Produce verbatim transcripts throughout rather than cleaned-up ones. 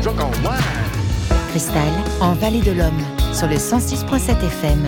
Cristal, en Vallée de l'Homme, sur le cent six virgule sept F M.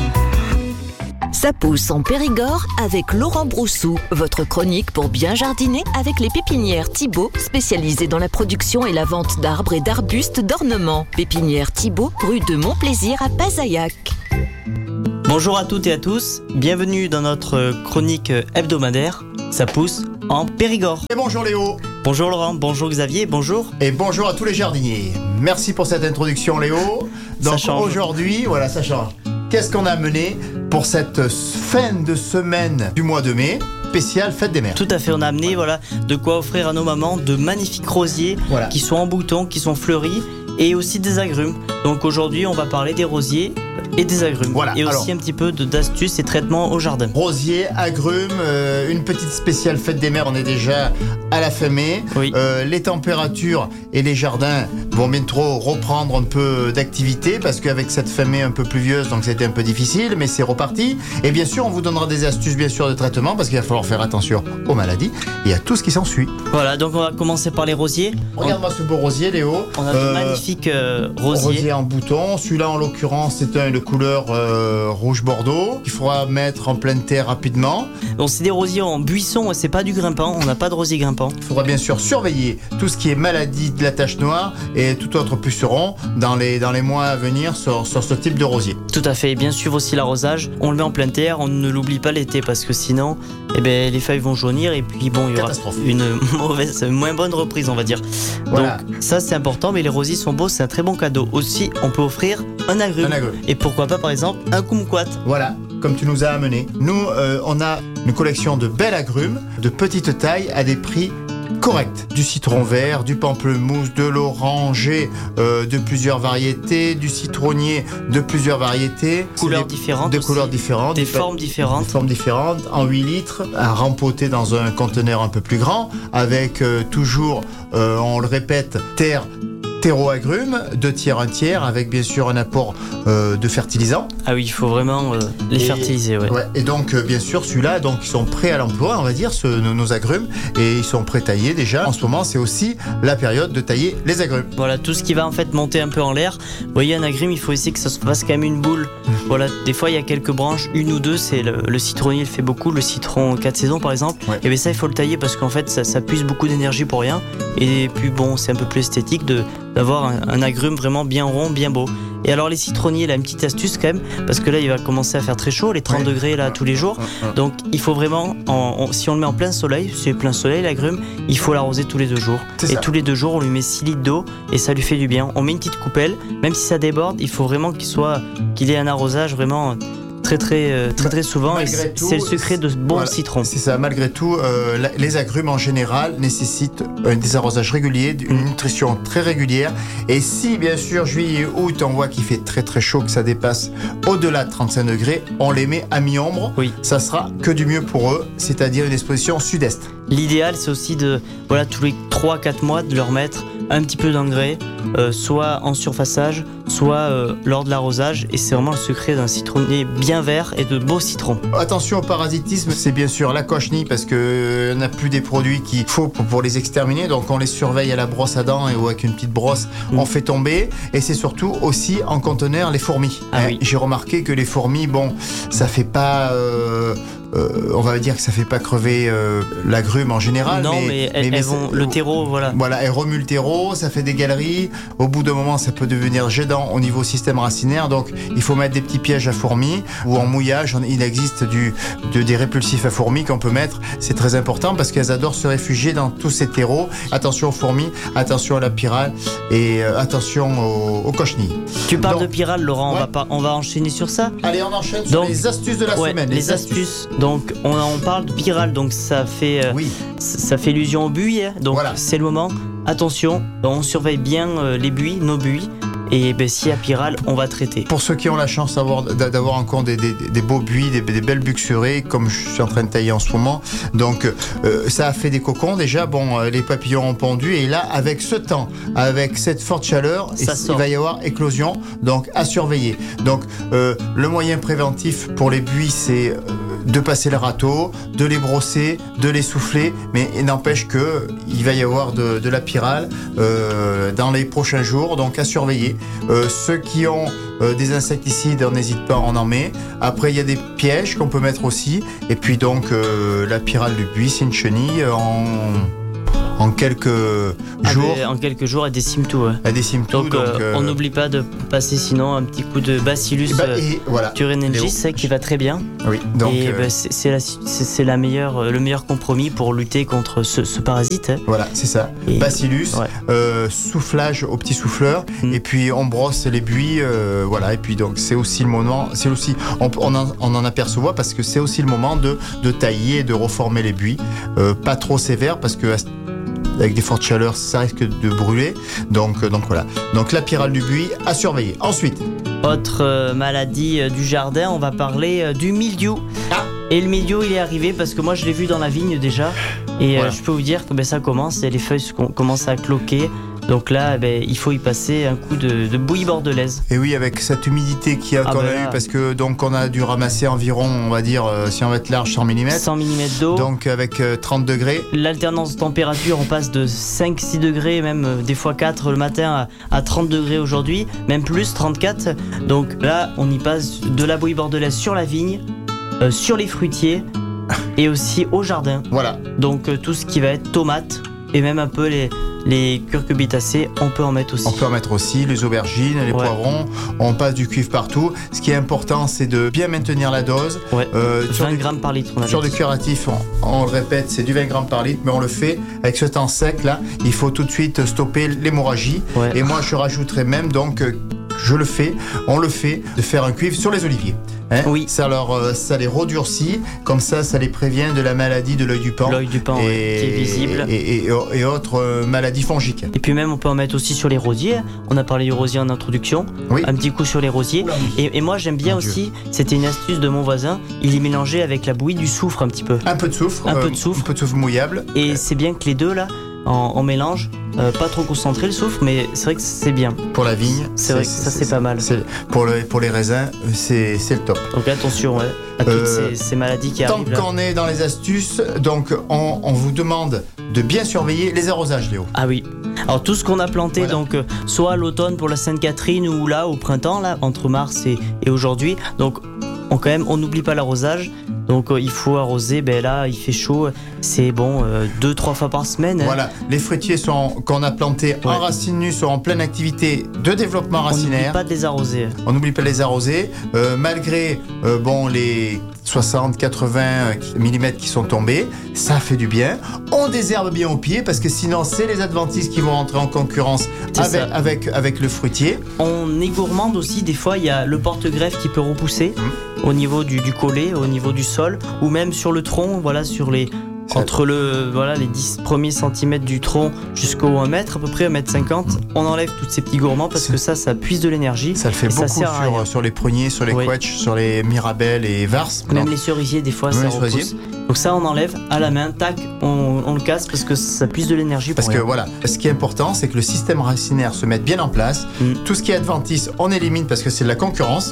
Ça pousse en Périgord avec Laurent Broussou, votre chronique pour bien jardiner avec les pépinières Thibault, spécialisées dans la production et la vente d'arbres et d'arbustes d'ornement. Pépinière Thibault, rue de Montplaisir à Pazaillac. Bonjour à toutes et à tous, bienvenue dans notre chronique hebdomadaire, Ça pousse en Périgord. Et bonjour Léo. Bonjour Laurent, bonjour Xavier, bonjour. Et bonjour à tous les jardiniers. Merci pour cette introduction Léo. Donc aujourd'hui, voilà, ça change. Qu'est-ce qu'on a mené pour cette fin de semaine du mois de mai, spéciale Fête des Mères? Tout à fait, on a amené voilà, de quoi offrir à nos mamans de magnifiques rosiers voilà. qui sont en bouton, qui sont fleuris et aussi des agrumes. Donc aujourd'hui, on va parler des rosiers et des agrumes. Voilà. Et aussi Alors, un petit peu de, d'astuces et traitements au jardin. Rosiers, agrumes, euh, une petite spéciale Fête des Mères, on est déjà à la fin mai. Oui. Euh, les températures et les jardins vont bientôt reprendre un peu d'activité parce qu'avec cette fin mai un peu pluvieuse, donc c'était un peu difficile, mais c'est reparti. Et bien sûr, on vous donnera des astuces bien sûr de traitement parce qu'il va falloir faire attention aux maladies et à tout ce qui s'ensuit. Voilà, donc on va commencer par les rosiers. Regarde-moi ce beau rosier, Léo. On a euh, de magnifiques euh, rosiers. Rosier en bouton. Celui-là, en l'occurrence, c'est un de couleur euh, rouge bordeaux qu'il faudra mettre en pleine terre rapidement. Donc c'est des rosiers en buisson, c'est pas du grimpant, on n'a pas de rosier grimpant. Il faudra bien sûr surveiller tout ce qui est maladie de la tache noire et tout autre puceron dans les, dans les mois à venir sur, sur ce type de rosier. Tout à fait, et bien sûr aussi l'arrosage, on le met en pleine terre, on ne l'oublie pas l'été parce que sinon eh ben, les feuilles vont jaunir et puis bon, il y aura une mauvaise, moins bonne reprise on va dire. Voilà. Donc ça c'est important, mais les rosiers sont beaux, c'est un très bon cadeau. Aussi on peut offrir un agrume, un agrume. Et pourquoi pas par exemple un kumquat. Voilà, comme tu nous as amené. Nous euh, on a une collection de belles agrumes de petite taille à des prix correct. Du citron vert, du pamplemousse, de l'oranger, euh, de plusieurs variétés, du citronnier de plusieurs variétés. Couleurs des, différentes. De couleurs différentes. Des formes différentes. Des formes différentes, en huit litres, à rempoter dans un conteneur un peu plus grand, avec euh, toujours, euh, on le répète, terre, terreau agrumes, deux tiers, un tiers, avec bien sûr un apport euh, de fertilisant. Ah oui, il faut vraiment euh, les et, fertiliser. Ouais. Ouais, et donc, euh, bien sûr, celui-là, donc, ils sont prêts à l'emploi, on va dire, ce, nos, nos agrumes, et ils sont prêts taillés déjà. En ce moment, c'est aussi la période de tailler les agrumes. Voilà, tout ce qui va en fait monter un peu en l'air. Vous voyez, un agrume, il faut essayer que ça se fasse quand même une boule. Mmh. Voilà, des fois, il y a quelques branches, une ou deux, c'est le, le citronnier, il fait beaucoup, le citron quatre saisons par exemple. Ouais. Et bien ça, il faut le tailler parce qu'en fait, ça, ça puise beaucoup d'énergie pour rien. Et puis bon, c'est un peu plus esthétique de d'avoir un, un agrume vraiment bien rond, bien beau. Et alors les citronniers, là, une petite astuce quand même, parce que là il va commencer à faire très chaud, les trente ouais. degrés là tous les jours. Donc il faut vraiment, en, on, si on le met en plein soleil, c'est plein soleil l'agrume, il faut l'arroser tous les deux jours. C'est et ça. Tous les deux jours on lui met six litres d'eau et ça lui fait du bien. On met une petite coupelle, même si ça déborde, il faut vraiment qu'il soit, qu'il ait un arrosage vraiment très très très très souvent. Malgré et tout, c'est le secret de bons voilà, citrons. C'est ça. Malgré tout, euh, les agrumes en général nécessitent euh, des arrosages réguliers, une nutrition très régulière. Et si bien sûr juillet août on voit qu'il fait très très chaud, que ça dépasse au-delà de trente-cinq degrés, on les met à mi-ombre. Oui. Ça sera que du mieux pour eux, c'est-à-dire une exposition sud-est. L'idéal c'est aussi de voilà tous les trois à quatre mois de leur mettre un petit peu d'engrais, euh, soit en surfaçage, soit euh, lors de l'arrosage. Et c'est vraiment le secret d'un citronnier bien vert et de beaux citrons. Attention au parasitisme, c'est bien sûr la cochenille parce qu'il euh, n'y a plus des produits qu'il faut pour, pour les exterminer. Donc on les surveille à la brosse à dents et ou avec une petite brosse, mmh. on fait tomber. Et c'est surtout aussi en conteneur les fourmis. Ah, hein, oui. J'ai remarqué que les fourmis, bon, ça fait pas... Euh, Euh, on va dire que ça fait pas crever euh, l'agrume en général. Non, mais, mais, elles, mais, mais elles vont le terreau, voilà. Voilà, elles remuent le terreau, ça fait des galeries. Au bout d'un moment, ça peut devenir gênant au niveau système racinaire. Donc, il faut mettre des petits pièges à fourmis ou en mouillage. Il existe du, de, des répulsifs à fourmis qu'on peut mettre. C'est très important parce qu'elles adorent se réfugier dans tous ces terreaux. Attention aux fourmis, attention à la pyrale et euh, attention aux, aux cochenilles. Tu parles Donc, de pyrale, Laurent. Ouais. On va pas, on va enchaîner sur ça. Allez, on enchaîne sur Donc, les astuces de la ouais, semaine. Les, les astuces. astuces. Donc on, on parle de pyrale, donc ça fait, euh, oui. ça fait allusion aux buis. Hein, donc voilà. C'est le moment. Attention, on surveille bien euh, les buis, nos buis. Et ben, s'il y a pyrale, on va traiter. Pour ceux qui ont la chance d'avoir, d'avoir encore des, des, des beaux buis, des, des belles buxurées, comme je suis en train de tailler en ce moment. Donc, euh, ça a fait des cocons déjà. Bon, les papillons ont pondu. Et là, avec ce temps, avec cette forte chaleur, il va y avoir éclosion. Donc, à surveiller. Donc, euh, le moyen préventif pour les buis, c'est de passer le râteau, de les brosser, de les souffler, mais il n'empêche qu'il va y avoir de, de la pyrale euh, dans les prochains jours, donc à surveiller. Euh, ceux qui ont euh, des insecticides, on n'hésite pas, on en met. Après, il y a des pièges qu'on peut mettre aussi, et puis donc euh, la pyrale du buis, c'est une chenille en... En quelques ah jours. En quelques jours, elle décime tout. Ouais. Elle décime tout. Donc, donc euh, on n'oublie pas de passer sinon un petit coup de Bacillus bah, et, voilà. thuringiensis, c'est qui va très bien. Oui. Donc et euh, bah, c'est, c'est, la, c'est, c'est la meilleure, le meilleur compromis pour lutter contre ce, ce parasite. Hein. Voilà, c'est ça. Et, Bacillus, ouais. euh, soufflage au petit souffleur, mm. et puis on brosse les buis, euh, voilà. Et puis donc c'est aussi le moment, c'est aussi, on, on, en, on en aperçoit parce que c'est aussi le moment de, de tailler et de reformer les buis, euh, pas trop sévère parce que avec des fortes chaleurs, ça risque de brûler. Donc, donc voilà. Donc la pyrale du buis à surveiller. Ensuite. Autre euh, maladie euh, du jardin, on va parler euh, du mildiou. Ah. Et le mildiou, il est arrivé parce que moi je l'ai vu dans la vigne déjà. Et voilà. euh, je peux vous dire que ben, ça commence, et les feuilles commencent à cloquer. Donc là, ben, il faut y passer un coup de, de bouillie bordelaise. Et oui, avec cette humidité qu'il y a, ah qu'on ben a là, eu, parce que donc on a dû ramasser environ, on va dire, euh, si on va être large, cent millimètres. cent millimètres d'eau. Donc avec euh, trente degrés. L'alternance de température, on passe de cinq six degrés, même euh, des fois quatre le matin, à, à trente degrés aujourd'hui, même plus, trente-quatre. Donc là, on y passe de la bouillie bordelaise sur la vigne, euh, sur les fruitiers et aussi au jardin. Voilà. Donc euh, tout ce qui va être tomates et même un peu les... Les cucurbitacées, on peut en mettre aussi. On peut en mettre aussi, les aubergines, les ouais. poivrons, on passe du cuivre partout. Ce qui est important, c'est de bien maintenir la dose. Ouais. Euh, vingt grammes par litre. On sur du curatif, on, on le répète, c'est du vingt grammes par litre, mais on le fait avec ce temps sec là. Il faut tout de suite stopper l'hémorragie. Ouais. Et moi, je rajouterais même, donc, je le fais, on le fait, de faire un cuivre sur les oliviers. Hein, oui. Ça, leur, ça les redurcit, comme ça, ça les prévient de la maladie de l'œil du paon. L'œil du paon, et, ouais, qui est visible. Et, et, et, et autres maladies fongiques. Et puis même, on peut en mettre aussi sur les rosiers. On a parlé du rosier en introduction. Oui. Un petit coup sur les rosiers. Oula, oui. et, et moi, j'aime bien mon aussi, Dieu. C'était une astuce de mon voisin, il y mélangeait avec la bouillie du soufre un petit peu. Un peu de soufre. Un euh, peu de soufre. Un peu de soufre mouillable. Et euh. c'est bien que les deux, là, en, en mélange, euh, pas trop concentré le soufre, mais c'est vrai que c'est bien. Pour la vigne, c'est, c'est vrai que ça c'est, c'est pas mal. C'est, pour, le, pour les raisins, c'est, c'est le top. Donc attention ouais, à toutes euh, ces, ces maladies qui tant arrivent. Tant qu'on est dans les astuces, donc on, on vous demande de bien surveiller les arrosages, Léo. Ah oui. Alors tout ce qu'on a planté, voilà. donc euh, soit à l'automne pour la Sainte-Catherine ou là au printemps, là entre mars et, et aujourd'hui. Donc on quand même, on n'oublie pas l'arrosage. Donc euh, il faut arroser, ben là il fait chaud, c'est bon, euh, deux, trois fois par semaine. Hein. Voilà, les fruitiers sont, qu'on a plantés ouais. en racines nues sont en pleine activité de développement racinaire. On n'oublie pas de les arroser. On n'oublie pas de les arroser, euh, malgré euh, bon, les soixante à quatre-vingts millimètres qui sont tombés, ça fait du bien. On désherbe bien au pied parce que sinon c'est les adventices qui vont rentrer en concurrence avec, avec, avec le fruitier. On est gourmande aussi, des fois il y a le porte-greffe qui peut repousser mmh. au niveau du, du collet, au niveau du sol, ou même sur le tronc, voilà, sur les, entre le, voilà, les dix premiers centimètres du tronc jusqu'au un mètre, à peu près un mètre cinquante, on enlève tous ces petits gourmands parce que ça, ça puise de l'énergie. Ça le fait beaucoup sur, sur les pruniers, sur les oui. quetchs, sur les mirabelles et varses. Même non. les cerisiers, des fois, oui, ça repousse. Donc ça, on enlève à la main, tac, on, on le casse parce que ça puise de l'énergie. Parce que rien. Voilà, ce qui est important, c'est que le système racinaire se mette bien en place. Mm. Tout ce qui est adventice, on élimine parce que c'est de la concurrence.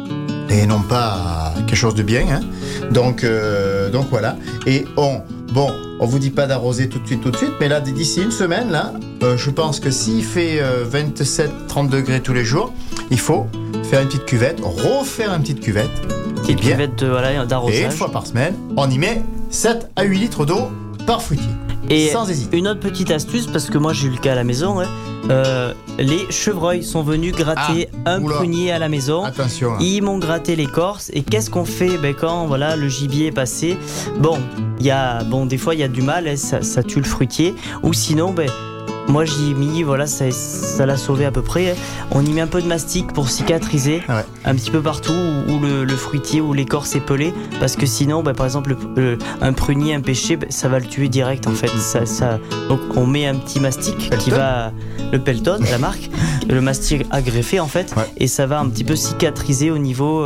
Et non pas quelque chose de bien. Hein. Donc, euh, donc voilà. Et on, bon, on vous dit pas d'arroser tout de suite, tout de suite, mais là, d'ici une semaine, là, euh, je pense que s'il fait euh, vingt-sept à trente degrés tous les jours, il faut faire une petite cuvette, refaire une petite cuvette. Petite bien, cuvette de, voilà, d'arrosage. Et une fois par semaine, on y met sept à huit litres d'eau par fruitier. Et sans hésiter. Une autre petite astuce, parce que moi j'ai eu le cas à la maison, hein, euh, les chevreuils sont venus gratter ah, un oula. prunier à la maison. Attention. Hein. Ils m'ont gratté l'écorce. Et qu'est-ce qu'on fait ben, quand voilà, le gibier est passé? Bon, y a, bon, des fois il y a du mal, hein, ça, ça tue le fruitier. Ou sinon, ben, moi j'y ai mis, voilà, ça, ça l'a sauvé à peu près. On y met un peu de mastic pour cicatriser ah ouais. un petit peu partout où, où le, le fruitier ou l'écorce est pelée. Parce que sinon, bah, par exemple, le, le, un prunier, un pêcher, bah, ça va le tuer direct en fait. Ça, ça, donc on met un petit mastic Pelton. qui va, le Pelton, la marque, le mastic agreffé en fait, ouais. et ça va un petit peu cicatriser au niveau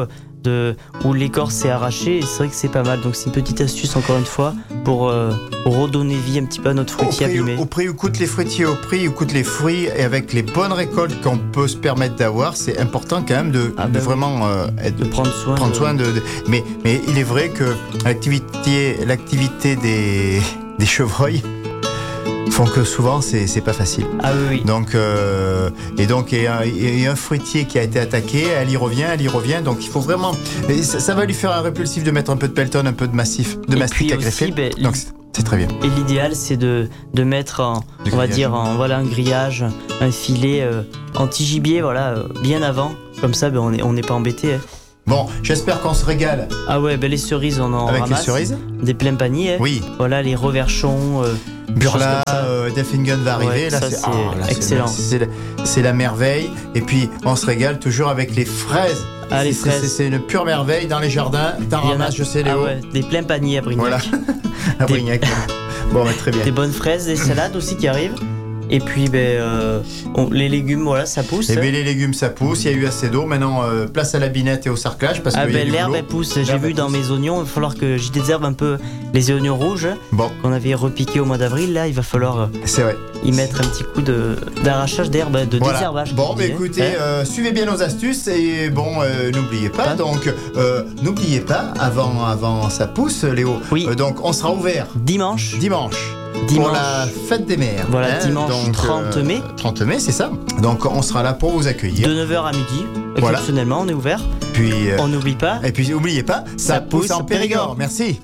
de, où l'écorce est arrachée, et c'est vrai que c'est pas mal. Donc c'est une petite astuce encore une fois pour, euh, pour redonner vie un petit peu à notre fruitier au prix, abîmé. Au prix où coûtent les fruitiers, au prix où coûtent les fruits, et avec les bonnes récoltes qu'on peut se permettre d'avoir, c'est important quand même de, ah ben de oui. vraiment euh, être, de prendre soin. prendre de... soin de, de mais, mais il est vrai que l'activité, l'activité des, des chevreuils font que souvent c'est, c'est pas facile. Ah oui, oui. Donc, euh, et donc, et un, et un fruitier qui a été attaqué, elle y revient, elle y revient. Donc, il faut vraiment. Ça, ça va lui faire un répulsif de mettre un peu de pelleton, un peu de massif, de et mastic à greffer. Ben, donc, c'est, c'est très bien. Et l'idéal, c'est de, de mettre, en, De on va grillage. dire, en, voilà, un grillage, un filet euh, anti-gibier, voilà, euh, bien avant. Comme ça, ben, on n'est on n'est pas embêté. Hein. Bon, j'espère qu'on se régale Ah ouais, ben, les cerises, on en avec ramasse. les cerises. Des pleins paniers. Hein. Oui. Voilà, les reverchons. Euh, Burla, euh, Delfingen va arriver. Ouais, là, ça, c'est, c'est ah, là, excellent. C'est, c'est, c'est la merveille. Et puis, on se régale toujours avec les fraises. Ah, les c'est, fraises. C'est, c'est une pure merveille dans les jardins. T'en Il y en a- ramasses, je sais, Léo. Ah ouais, des pleins paniers à Brignac. Voilà. À Des- Brignac. Bon, bah, très bien. Des bonnes fraises, des salades aussi qui arrivent. Et puis, ben, euh, on- les légumes, voilà, ça pousse. Eh bien, les légumes, ça pousse. Il y a eu assez d'eau. Maintenant, euh, place à la binette et au sarclage. Parce Ah qu'il y a ben du l'herbe boulot. elle pousse, j'ai L'herbe, vu elle dans pousse. mes oignons, il va falloir que j'y désherbe un peu les oignons rouges Bon, qu'on avait repiqués au mois d'avril. Là, il va falloir euh, c'est vrai. y mettre un petit coup de, d'arrachage d'herbe, de Voilà. désherbage. Bon, comme mais on dit, écoutez, hein. euh, suivez bien nos astuces et bon, euh, n'oubliez pas. Pas. Donc, euh, n'oubliez pas, avant, avant ça pousse, Léo. Oui. Euh, donc, on sera ouvert Dimanche, dimanche. Dimanche. Pour la fête des mères. Voilà, dimanche trente mai. trente mai, c'est ça. Donc, on sera là pour vous accueillir. de neuf heures à midi, Voilà. exceptionnellement, on est ouvert. Puis, euh, On n'oublie pas. et puis, n'oubliez pas, ça, Ça pousse, pousse en en Périgord. Périgord. Merci.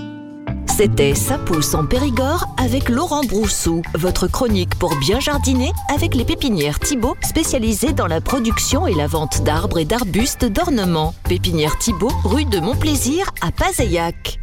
C'était Ça pousse en Périgord avec Laurent Broussou, votre chronique pour bien jardiner avec les pépinières Thibaut, spécialisées dans la production et la vente d'arbres et d'arbustes d'ornement. Pépinière Thibaut, rue de Montplaisir à Pazeillac.